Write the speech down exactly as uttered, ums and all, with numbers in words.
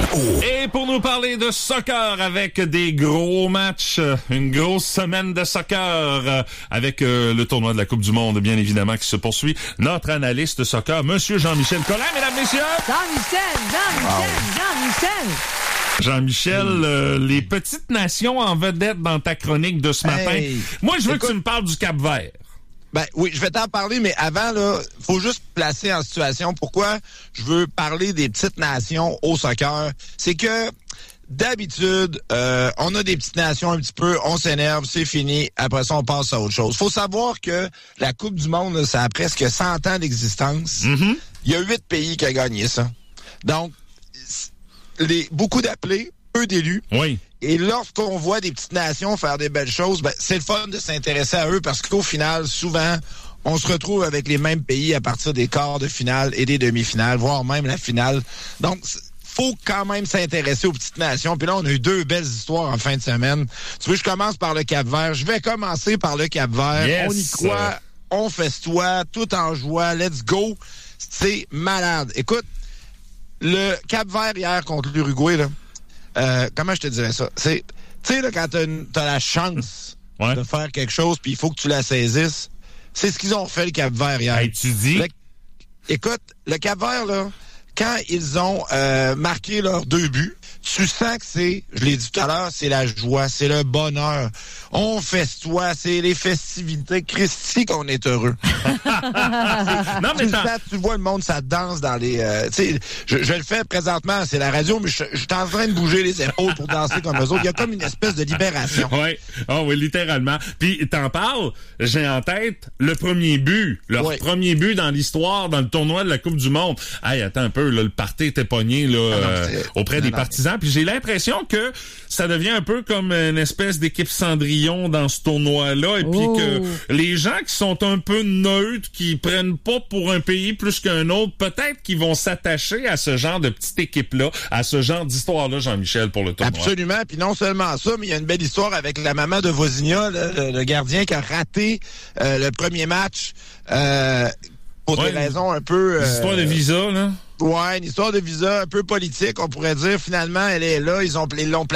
Oh. Et pour nous parler de soccer avec des gros matchs, une grosse semaine de soccer avec euh, le tournoi de la Coupe du Monde, bien évidemment, qui se poursuit, notre analyste soccer, Monsieur Jean-Michel Collin, mesdames, messieurs. Jean-Michel, Jean-Michel, Jean-Michel. Jean-Michel, euh, les petites nations en vedette dans ta chronique de ce matin. Hey, Moi, je veux écoute, que tu me parles du Cap-Vert. Ben oui, je vais t'en parler, mais avant, là, faut juste placer en situation. Pourquoi je veux parler des petites nations au soccer? C'est que d'habitude, euh, on a des petites nations un petit peu, on s'énerve, c'est fini. Après ça, on passe à autre chose. Faut savoir que la Coupe du Monde, là, ça a presque cent ans d'existence. Mm-hmm. Il y a huit pays qui ont gagné ça. Donc, les, beaucoup d'appelés, peu d'élus. Oui. Et lorsqu'on voit des petites nations faire des belles choses, ben, c'est le fun de s'intéresser à eux parce qu'au final, souvent, on se retrouve avec les mêmes pays à partir des quarts de finale et des demi-finales, voire même la finale. Donc, faut quand même s'intéresser aux petites nations. Puis là, on a eu deux belles histoires en fin de semaine. Tu veux, je commence par le Cap-Vert. Je vais commencer par le Cap-Vert. Yes. On y croit, on festoie, tout en joie. Let's go. C'est malade. Écoute, le Cap-Vert hier contre l'Uruguay, là, Euh, comment je te dirais ça? C'est, tu sais, là, quand t'as, une, t'as la chance ouais. de faire quelque chose, puis il faut que tu la saisisses, c'est ce qu'ils ont fait, le Cap-Vert, hier. Hey, tu dis? Le, écoute, le Cap-Vert, là, quand ils ont euh, marqué leurs deux buts, tu sens que c'est, je l'ai dit tout à l'heure, c'est la joie, c'est le bonheur. On festoie, c'est les festivités. Christy qu'on est heureux. non, mais tu, sens, tu vois le monde, ça danse dans les... Euh, tu sais, je, je le fais présentement, c'est la radio, mais je, je suis en train de bouger les épaules pour danser comme eux autres. Il y a comme une espèce de libération. Oui, oh, oui, littéralement. Puis, t'en parles, j'ai en tête le premier but, leur oui. premier but dans l'histoire, dans le tournoi de la Coupe du Monde. Hey, attends un peu, là, le party était pogné là, ah non, euh, auprès non, des non, partisans. Puis j'ai l'impression que ça devient un peu comme une espèce d'équipe Cendrillon dans ce tournoi-là. Et puis oh. que les gens qui sont un peu neutres, qui prennent pas pour un pays plus qu'un autre, peut-être qu'ils vont s'attacher à ce genre de petite équipe-là, à ce genre d'histoire-là, Jean-Michel, pour le tournoi. Absolument. Puis non seulement ça, mais il y a une belle histoire avec la maman de Vozinha, le, le gardien qui a raté euh, le premier match euh, pour ouais, des raisons un peu... Euh, histoire de visa, là. Ouais, une histoire de visa un peu politique, on pourrait dire. Finalement, elle est là, ils ont ils l'ont placée